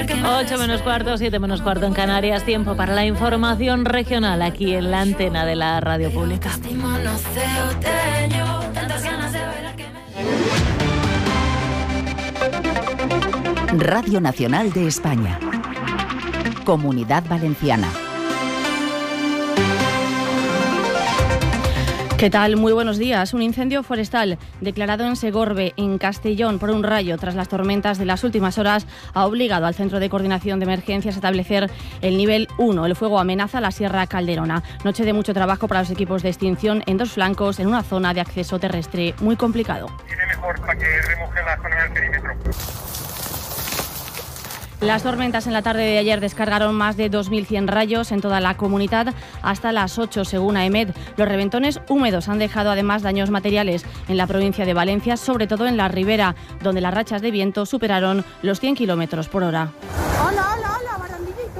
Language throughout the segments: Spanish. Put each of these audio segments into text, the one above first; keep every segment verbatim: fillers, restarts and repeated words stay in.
ocho menos cuarto, siete menos cuarto en Canarias. Tiempo para la información regional aquí en la antena de la radio pública. Radio Nacional de España. Comunidad Valenciana. ¿Qué tal? Muy buenos días. Un incendio forestal declarado en Segorbe, en Castellón, por un rayo tras las tormentas de las últimas horas ha obligado al Centro de Coordinación de Emergencias a establecer el nivel uno. El fuego amenaza la Sierra Calderona. Noche de mucho trabajo para los equipos de extinción en dos flancos, en una zona de acceso terrestre muy complicado. Tiene mejor para que remoje la zona del perímetro. Las tormentas en la tarde de ayer descargaron más de dos mil cien rayos en toda la comunidad hasta las ocho, según A E M E D. Los reventones húmedos han dejado además daños materiales en la provincia de Valencia, sobre todo en la ribera, donde las rachas de viento superaron los cien kilómetros por hora. ¡Hola, hola, hola, barandillito!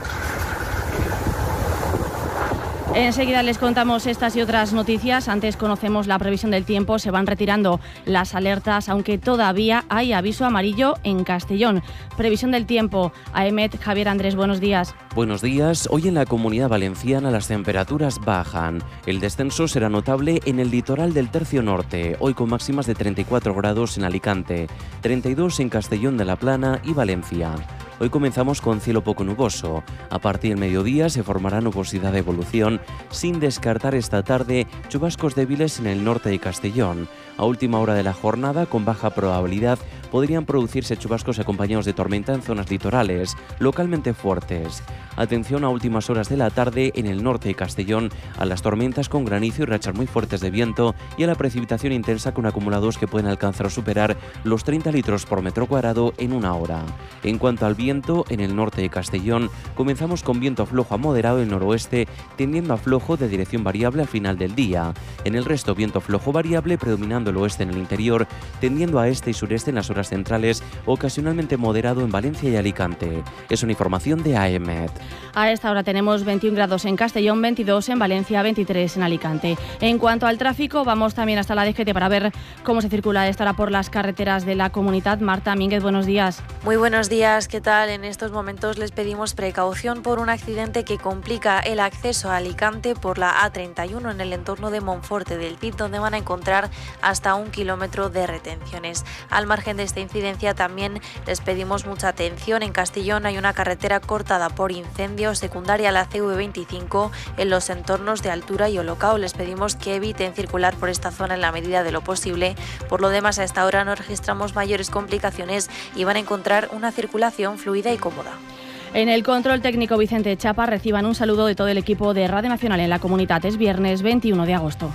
Enseguida les contamos estas y otras noticias. Antes conocemos la previsión del tiempo. Se van retirando las alertas, aunque todavía hay aviso amarillo en Castellón. Previsión del tiempo. A E M E D, Javier Andrés, buenos días. Buenos días. Hoy en la Comunidad Valenciana las temperaturas bajan. El descenso será notable en el litoral del tercio norte, hoy con máximas de treinta y cuatro grados en Alicante, treinta y dos en Castellón de la Plana y Valencia. Hoy comenzamos con cielo poco nuboso. A partir del mediodía se formará nubosidad de evolución, sin descartar esta tarde chubascos débiles en el norte de Castellón. A última hora de la jornada, con baja probabilidad, podrían producirse chubascos acompañados de tormenta en zonas litorales, localmente fuertes. Atención a últimas horas de la tarde en el norte de Castellón a las tormentas con granizo y rachas muy fuertes de viento y a la precipitación intensa con acumulados que pueden alcanzar o superar los treinta litros por metro cuadrado en una hora. En cuanto al viento, en el norte de Castellón comenzamos con viento flojo a moderado en noroeste, tendiendo a flojo de dirección variable al final del día. En el resto, viento flojo variable predominando el oeste en el interior, tendiendo a este y sureste en las horas centrales, ocasionalmente moderado en Valencia y Alicante. Es una información de A E M E D. A esta hora tenemos veintiún grados en Castellón, veintidós en Valencia, veintitrés en Alicante. En cuanto al tráfico, vamos también hasta la D G T para ver cómo se circula esta hora por las carreteras de la comunidad. Marta Mínguez, buenos días. Muy buenos días, ¿qué tal? En estos momentos les pedimos precaución por un accidente que complica el acceso a Alicante por la A treinta y uno en el entorno de Monforte del Cid, donde van a encontrar hasta un kilómetro de retenciones. Al margen de esta incidencia, también les pedimos mucha atención. En Castellón hay una carretera cortada por incendios, secundaria a la C V veinticinco en los entornos de Altura y Olocao. Les pedimos que eviten circular por esta zona en la medida de lo posible. Por lo demás, a esta hora no registramos mayores complicaciones y van a encontrar una circulación fluida y cómoda. En el control técnico Vicente Chapa, reciban un saludo de todo el equipo de Radio Nacional en la comunidad. Es viernes veintiuno de agosto.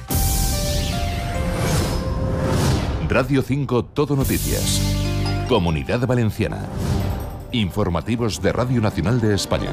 Radio cinco Todo Noticias. Comunidad Valenciana. Informativos de Radio Nacional de España.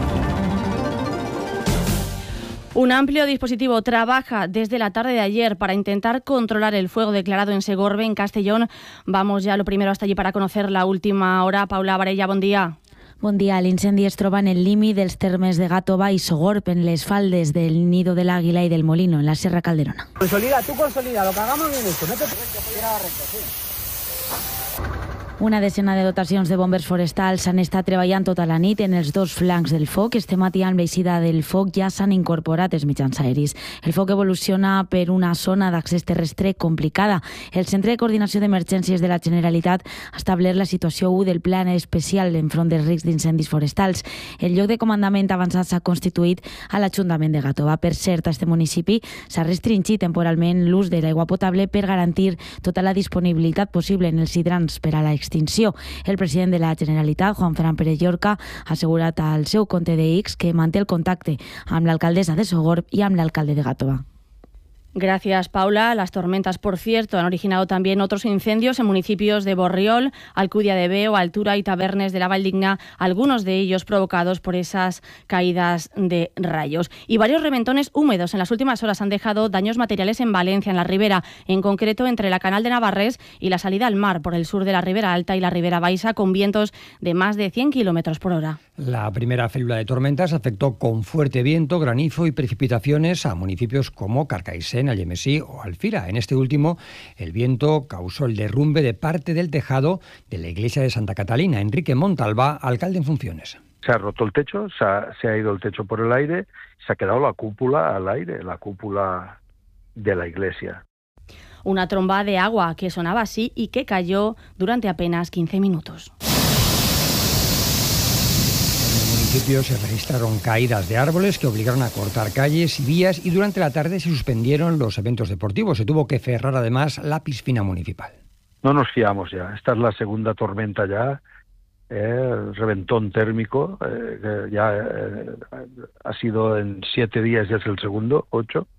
Un amplio dispositivo trabaja desde la tarde de ayer para intentar controlar el fuego declarado en Segorbe, en Castellón. Vamos ya lo primero hasta allí para conocer la última hora. Paula Varella, bon dia. Bon dia. L'incendi es troba en el límit dels termes de Gàtova i Sogorb, en les faldes del Nido de l'Àguila i del Molino, en la Sierra Calderona. Consolida, tú consolida, lo que hagamos bien hecho. Mete recto, tira recto, sí. Una decena de dotacions de bombers forestals han estat treballant tota la nit en els dos flancs del foc. Este matí, amb l'eixida del foc, ja s'han incorporat els mitjans aeris. El foc evoluciona per una zona d'accés terrestre complicada. El Centre de Coordinació d'Emergències de la Generalitat ha establert la situació u del Pla Especial enfront dels riscs d'incendis forestals. El lloc de comandament avançat s'ha constituït a l'Ajuntament de Gàtova. Per cert, a este municipi s'ha restringit temporalment l'ús de l'aigua potable per garantir tota la disponibilitat possible en els hidrants per a la extinció. El president de la Generalitat, Juan Fran Pérez Llorca, ha assegurat al seu compte de X que manté el contacte amb l'alcaldessa de Sogorb i amb l'alcalde de Gàtova. Gracias, Paula. Las tormentas, por cierto, han originado también otros incendios en municipios de Borriol, Alcudia de Veo, Altura y Tabernes de la Valdigna, algunos de ellos provocados por esas caídas de rayos. Y varios reventones húmedos en las últimas horas han dejado daños materiales en Valencia, en la Ribera, en concreto entre la Canal de Navarrés y la salida al mar por el sur de la Ribera Alta y la Ribera Baixa, con vientos de más de cien kilómetros por hora. La primera célula de tormentas afectó con fuerte viento, granizo y precipitaciones a municipios como Carcaixent, Cartagena, Algemesí o Alfira. En este último, el viento causó el derrumbe de parte del tejado de la iglesia de Santa Catalina. Enrique Montalbá, alcalde en funciones. Se ha roto el techo, se ha, se ha ido el techo por el aire, se ha quedado la cúpula al aire, la cúpula de la iglesia. Una tromba de agua que sonaba así y que cayó durante apenas quince minutos. En el municipio se registraron caídas de árboles que obligaron a cortar calles y vías y durante la tarde se suspendieron los eventos deportivos. Se tuvo que cerrar además la piscina municipal. No nos fiamos ya, esta es la segunda tormenta ya. Eh, reventón térmico, eh, que ya eh, ha sido en siete días, ya es el segundo, ocho,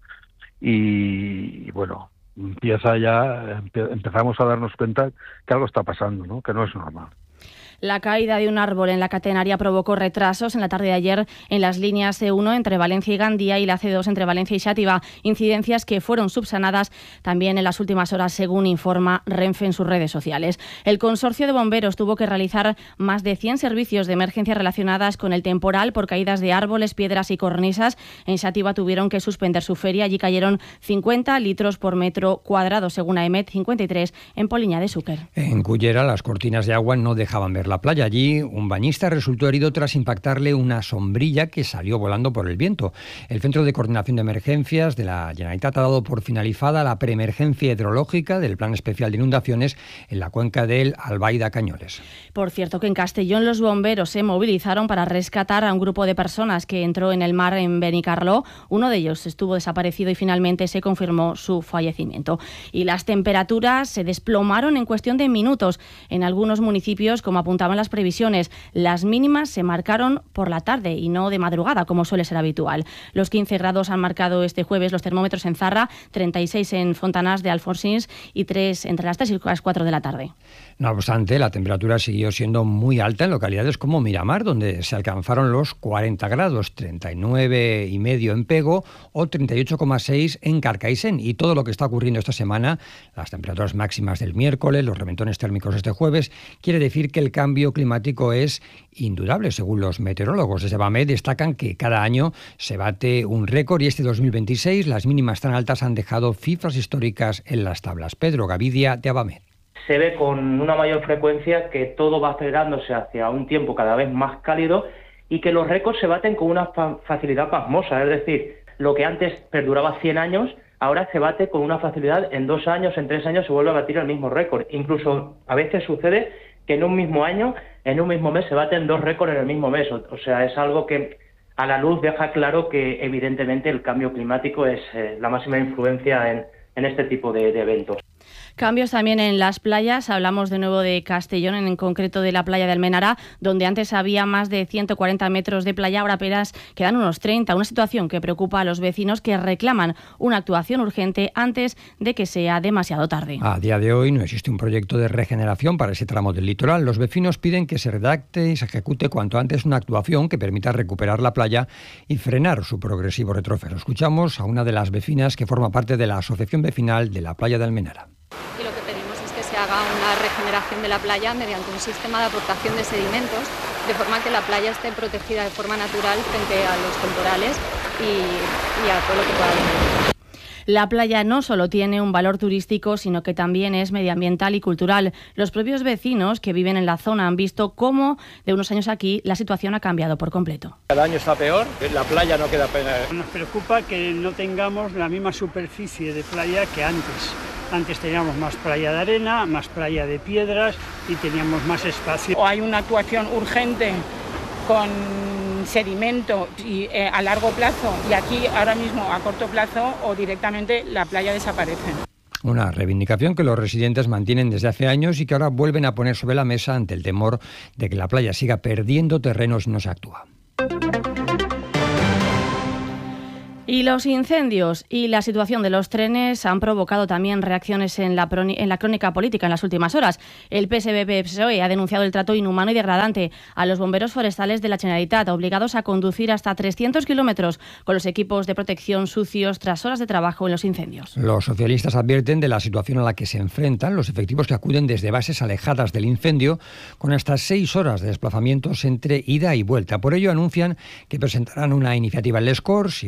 y, y bueno, empieza ya, empe- empezamos a darnos cuenta que algo está pasando, ¿no? Que no es normal. La caída de un árbol en la catenaria provocó retrasos en la tarde de ayer en las líneas C uno entre Valencia y Gandía y la C dos entre Valencia y Xàtiva, incidencias que fueron subsanadas también en las últimas horas, según informa Renfe en sus redes sociales. El consorcio de bomberos tuvo que realizar más de cien servicios de emergencia relacionadas con el temporal por caídas de árboles, piedras y cornisas. En Xàtiva tuvieron que suspender su feria. Allí cayeron cincuenta litros por metro cuadrado, según AEMET, cincuenta y tres en Poliña de Xúquer. En Cullera, las cortinas de agua no dejaban ver la playa. Allí, un bañista resultó herido tras impactarle una sombrilla que salió volando por el viento. El Centro de Coordinación de Emergencias de la Generalitat ha dado por finalizada la preemergencia hidrológica del Plan Especial de Inundaciones en la cuenca del Albaida-Cañoles. Por cierto, que en Castellón los bomberos se movilizaron para rescatar a un grupo de personas que entró en el mar en Benicarló. Uno de ellos estuvo desaparecido y finalmente se confirmó su fallecimiento. Y las temperaturas se desplomaron en cuestión de minutos en algunos municipios, como apuntaban las previsiones. Las mínimas se marcaron por la tarde y no de madrugada, como suele ser habitual. Los quince grados han marcado este jueves los termómetros en Zarra, treinta y seis en Fontanars de Alfonsins y tres entre las tres y las cuatro de la tarde. No obstante, la temperatura siguió siendo muy alta en localidades como Miramar, donde se alcanzaron los cuarenta grados, treinta y nueve y medio en Pego o treinta y ocho coma seis en Carcaixent. Y todo lo que está ocurriendo esta semana, las temperaturas máximas del miércoles, los reventones térmicos este jueves, quiere decir que el cambio climático es indudable, según los meteorólogos. Desde Abamet destacan que cada año se bate un récord y este dos mil veintiséis las mínimas tan altas han dejado cifras históricas en las tablas. Pedro Gavidia, de Abamet. Se ve con una mayor frecuencia que todo va acelerándose hacia un tiempo cada vez más cálido y que los récords se baten con una fa- facilidad pasmosa. Es decir, lo que antes perduraba cien años, ahora se bate con una facilidad. En dos años, en tres años se vuelve a batir el mismo récord. Incluso a veces sucede que en un mismo año, en un mismo mes, se baten dos récords en el mismo mes. O, o sea, es algo que a la luz deja claro que evidentemente el cambio climático es eh, la máxima influencia en, en este tipo de, de eventos. Cambios también en las playas. Hablamos de nuevo de Castellón, en concreto de la playa de Almenara, donde antes había más de ciento cuarenta metros de playa, ahora apenas quedan unos treinta. Una situación que preocupa a los vecinos, que reclaman una actuación urgente antes de que sea demasiado tarde. A día de hoy no existe un proyecto de regeneración para ese tramo del litoral. Los vecinos piden que se redacte y se ejecute cuanto antes una actuación que permita recuperar la playa y frenar su progresivo retroceso. Escuchamos a una de las vecinas que forma parte de la Asociación Vecinal de la Playa de Almenara. Y lo que pedimos es que se haga una regeneración de la playa mediante un sistema de aportación de sedimentos, de forma que la playa esté protegida de forma natural frente a los temporales y, y a todo lo que pueda venir. La playa no solo tiene un valor turístico, sino que también es medioambiental y cultural. Los propios vecinos que viven en la zona han visto cómo, de unos años aquí, la situación ha cambiado por completo. Cada año está peor, la playa no queda pena. Nos preocupa que no tengamos la misma superficie de playa que antes. Antes teníamos más playa de arena, más playa de piedras y teníamos más espacio. O hay una actuación urgente con sedimento y, eh, a largo plazo, y aquí ahora mismo a corto plazo, o directamente la playa desaparece. Una reivindicación que los residentes mantienen desde hace años y que ahora vuelven a poner sobre la mesa ante el temor de que la playa siga perdiendo terreno si no se actúa. Y los incendios y la situación de los trenes han provocado también reacciones en la, en la crónica política en las últimas horas. El P S B P S O E ha denunciado el trato inhumano y degradante a los bomberos forestales de la Generalitat, obligados a conducir hasta trescientos kilómetros con los equipos de protección sucios tras horas de trabajo en los incendios. Los socialistas advierten de la situación a la que se enfrentan los efectivos que acuden desde bases alejadas del incendio, con hasta seis horas de desplazamientos entre ida y vuelta. Por ello anuncian que presentarán una iniciativa en Les Corts y responsabilidad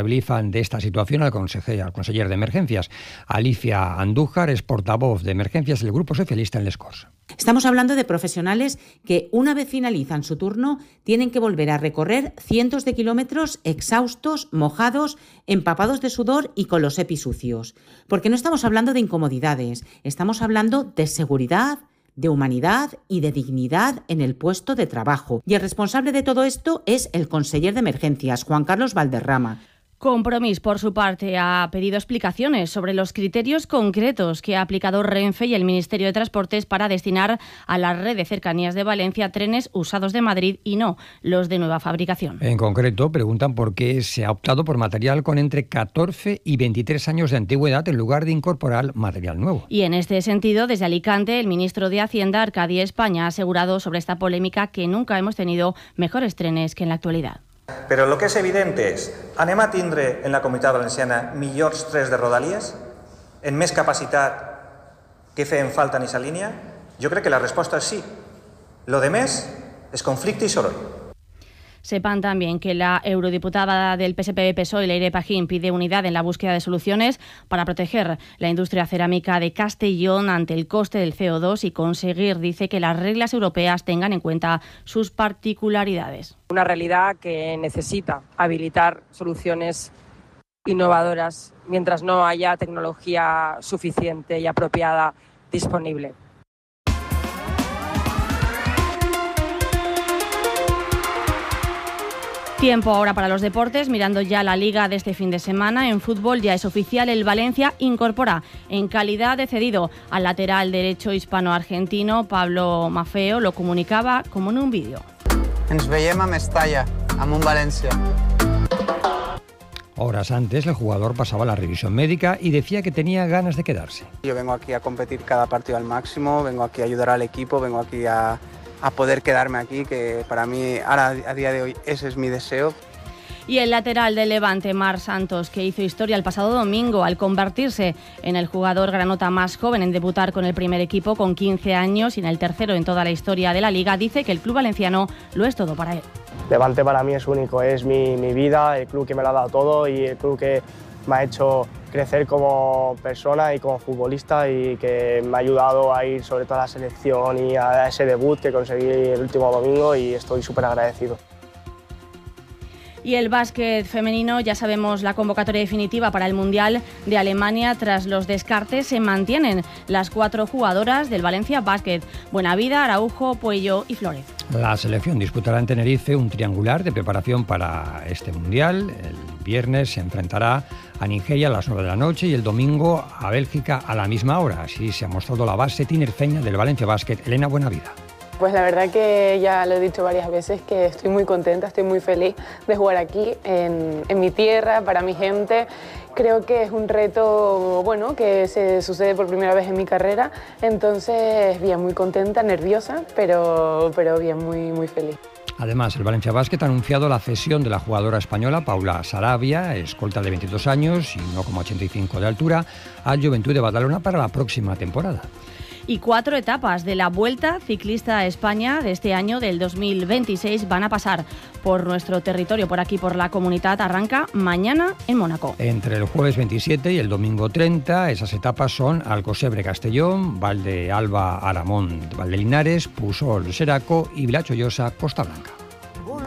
responsabilizan de esta situación al conseller, al conseller de Emergencias. Alicia Andújar es portavoz de Emergencias del Grupo Socialista en Les Corts. Estamos hablando de profesionales que, una vez finalizan su turno, tienen que volver a recorrer cientos de kilómetros exhaustos, mojados, empapados de sudor y con los E P I sucios. Porque no estamos hablando de incomodidades, estamos hablando de seguridad, de humanidad y de dignidad en el puesto de trabajo. Y el responsable de todo esto es el conseller de Emergencias, Juan Carlos Valderrama. Compromís, por su parte, ha pedido explicaciones sobre los criterios concretos que ha aplicado Renfe y el Ministerio de Transportes para destinar a la red de cercanías de Valencia trenes usados de Madrid y no los de nueva fabricación. En concreto, preguntan por qué se ha optado por material con entre catorce y veintitrés años de antigüedad en lugar de incorporar material nuevo. Y en este sentido, desde Alicante, el ministro de Hacienda, Arcadi España, ha asegurado sobre esta polémica que nunca hemos tenido mejores trenes que en la actualidad. Però el que és evident és, anem a tindre en la Comunitat Valenciana millors trens de Rodalies, en més capacitat que feien falta en aquesta línia? Jo crec que la resposta és sí. Lo de més és conflicte i soroll. Sepan también que la eurodiputada del P S P B P S O E, Leire Pajín, pide unidad en la búsqueda de soluciones para proteger la industria cerámica de Castellón ante el coste del C O dos y conseguir, dice, que las reglas europeas tengan en cuenta sus particularidades. Una realidad que necesita habilitar soluciones innovadoras mientras no haya tecnología suficiente y apropiada disponible. Tiempo ahora para los deportes, mirando ya la liga de este fin de semana. En fútbol ya es oficial, el Valencia incorpora en calidad de cedido al lateral derecho hispano-argentino Pablo Maffeo, lo comunicaba como en un vídeo. Ens veiem a Mestalla, amb un València. Horas antes, el jugador pasaba la revisión médica y decía que tenía ganas de quedarse. Yo vengo aquí a competir cada partido al máximo, vengo aquí a ayudar al equipo, vengo aquí a... a poder quedarme aquí, que para mí ahora a día de hoy ese es mi deseo. Y el lateral del Levante, Marc Santos, que hizo historia el pasado domingo al convertirse en el jugador granota más joven en debutar con el primer equipo con quince años y en el tercero en toda la historia de la Liga, dice que el club valenciano lo es todo para él. Levante para mí es único, es mi, mi vida, el club que me lo ha dado todo y el club que me ha hecho crecer como persona y como futbolista y que me ha ayudado a ir sobre todo a la selección y a ese debut que conseguí el último domingo y estoy súper agradecido. Y el básquet femenino, ya sabemos la convocatoria definitiva para el Mundial de Alemania. Tras los descartes se mantienen las cuatro jugadoras del Valencia Basket: Buenavida, Araujo, Puello y Flórez. La selección disputará en Tenerife un triangular de preparación para este Mundial. El viernes se enfrentará a Nigeria a las nueve de la noche y el domingo a Bélgica a la misma hora. Así se ha mostrado la base tinerfeña del Valencia Basket, Elena Buenavida. Pues la verdad que ya lo he dicho varias veces que estoy muy contenta, estoy muy feliz de jugar aquí en, en mi tierra, para mi gente. Creo que es un reto bueno que se sucede por primera vez en mi carrera, entonces bien, muy contenta, nerviosa, pero, pero bien, muy, muy feliz. Además, el Valencia Basket ha anunciado la cesión de la jugadora española Paula Sarabia, escolta de veintidós años y uno coma ochenta y cinco de altura, al Juventud de Badalona para la próxima temporada. Y cuatro etapas de la Vuelta Ciclista a España de este año, del dos mil veintiséis, van a pasar por nuestro territorio, por aquí, por la comunidad. Arranca mañana en Mónaco. Entre el jueves veintisiete y el domingo treinta, esas etapas son Alcosebre Castellón, Valde Alba Aramón Valdelinares, Pusol Seraco y Vilachollosa Costa Blanca.